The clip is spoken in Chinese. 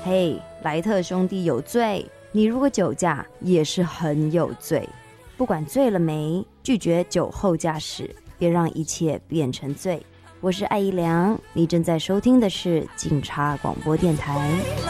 嘿，莱特兄弟有罪，你如果酒驾也是很有罪。不管醉了没，拒绝酒后驾驶，别让一切变成罪。我是艾怡良，你正在收听的是警察广播电台。